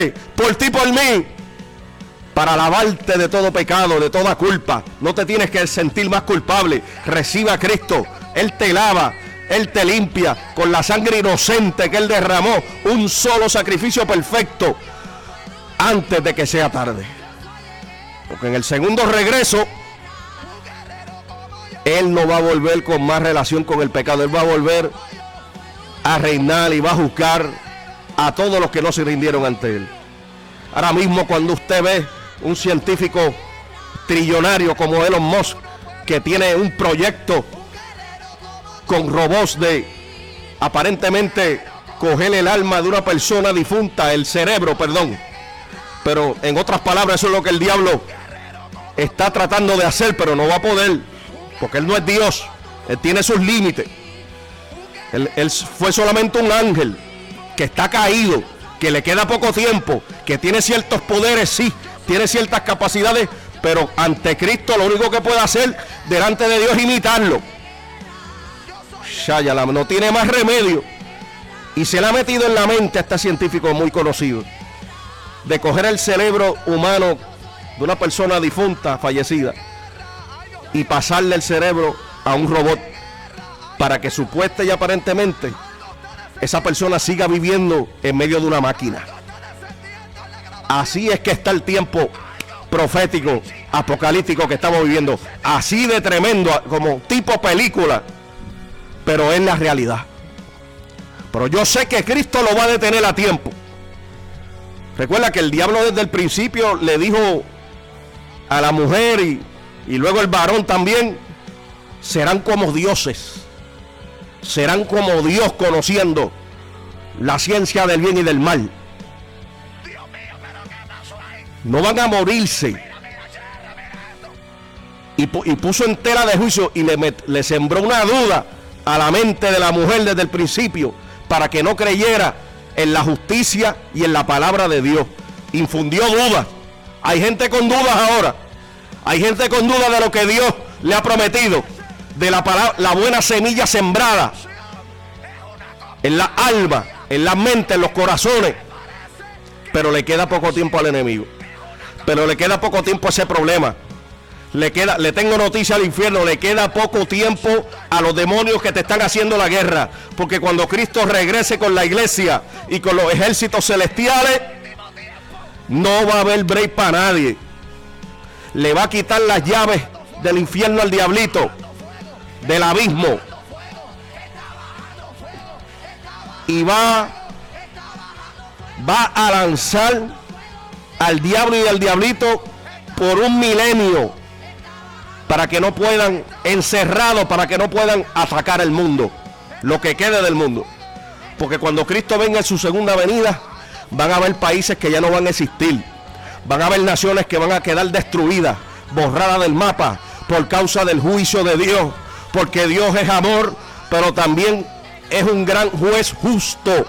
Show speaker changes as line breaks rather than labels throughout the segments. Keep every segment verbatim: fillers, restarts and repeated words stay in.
por ti, por mí, para lavarte de todo pecado, de toda culpa. No te tienes que sentir más culpable. Recibe a Cristo, Él te lava, Él te limpia con la sangre inocente que Él derramó, un solo sacrificio perfecto, antes de que sea tarde. Porque en el segundo regreso, Él no va a volver con más relación con el pecado. Él va a volver a reinar y va a juzgar a todos los que no se rindieron ante Él. Ahora mismo, cuando usted ve un científico trillonario como Elon Musk, que tiene un proyecto con robots de aparentemente coger el alma de una persona difunta, el cerebro, perdón, pero en otras palabras eso es lo que el diablo está tratando de hacer, pero no va a poder, porque él no es Dios, él tiene sus límites. Él, él fue solamente un ángel que está caído, que le queda poco tiempo, que tiene ciertos poderes, sí, tiene ciertas capacidades, pero ante Cristo lo único que puede hacer delante de Dios es imitarlo. Shayalam, no tiene más remedio. Y se le ha metido en la mente a este científico muy conocido de coger el cerebro humano de una persona difunta, fallecida, y pasarle el cerebro a un robot para que supuesta y aparentemente esa persona siga viviendo en medio de una máquina. Así es que está el tiempo profético, apocalíptico que estamos viviendo. Así de tremendo, como tipo película, pero es la realidad. Pero yo sé que Cristo lo va a detener a tiempo. Recuerda que el diablo desde el principio le dijo a la mujer y, y luego el varón también: serán como dioses, serán como Dios, conociendo la ciencia del bien y del mal. No van a morirse. Y, y puso en tela de juicio y le, met, le sembró una duda a la mente de la mujer desde el principio, para que no creyera en la justicia y en la palabra de Dios. Infundió dudas. Hay gente con dudas ahora. Hay gente con dudas de lo que Dios le ha prometido, de la, palabra, la buena semilla sembrada en la alma, en la mente, en los corazones. Pero le queda poco tiempo al enemigo. Pero le queda poco tiempo a ese problema. Le queda, le tengo noticia al infierno, le queda poco tiempo a los demonios que te están haciendo la guerra. Porque cuando Cristo regrese con la iglesia y con los ejércitos celestiales, no va a haber break para nadie. Le va a quitar las llaves del infierno al diablito, del abismo. Y va, va a lanzar al diablo y al diablito por un milenio, para que no puedan, encerrados, para que no puedan atacar el mundo, lo que quede del mundo. Porque cuando Cristo venga en su segunda venida, van a haber países que ya no van a existir. Van a haber naciones que van a quedar destruidas, borradas del mapa, por causa del juicio de Dios. Porque Dios es amor, pero también es un gran juez justo.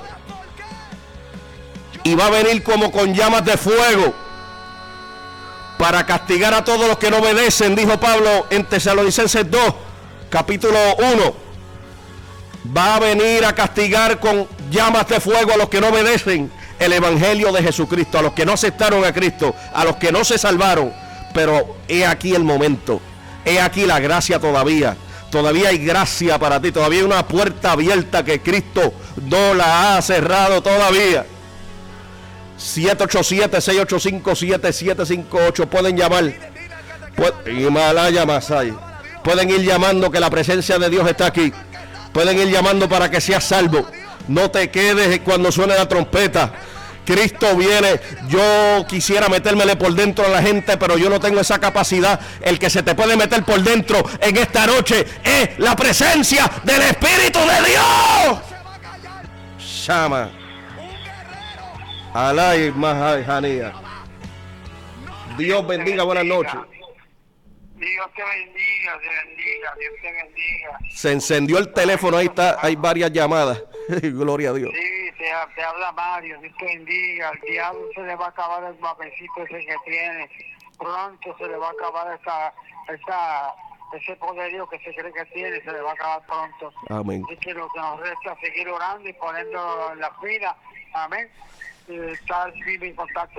Y va a venir como con llamas de fuego para castigar a todos los que no obedecen, dijo Pablo en Tesalonicenses dos, capítulo uno. Va a venir a castigar con llamas de fuego a los que no obedecen el evangelio de Jesucristo, a los que no aceptaron a Cristo, a los que no se salvaron. Pero he aquí el momento, he aquí la gracia todavía. Todavía hay gracia para ti, todavía hay una puerta abierta que Cristo no la ha cerrado todavía. siete ocho siete, seis ocho cinco, siete siete cinco ocho. Pueden llamar. Himalaya Masai. Pueden ir llamando, que la presencia de Dios está aquí. Pueden ir llamando para que seas salvo. No te quedes cuando suene la trompeta. Cristo viene. Yo quisiera metérmele por dentro a la gente, pero yo no tengo esa capacidad. El que se te puede meter por dentro en esta noche es la presencia del Espíritu de Dios. Llama. Alay Mahajanía. Dios bendiga, buenas noches.
Dios te bendiga, te bendiga, Dios te bendiga.
Se encendió el teléfono, ahí está, hay varias llamadas. Gloria a Dios.
Sí, te, te habla Mario, Dios te bendiga. Al diablo se le va a acabar el papelcito ese que tiene. Pronto se le va a acabar esa, esa, ese poderío que se cree que tiene, se le va a acabar pronto.
Amén.
Así que lo que nos resta es seguir orando y poniendo en la fila. Amén. eh, estar siempre en contacto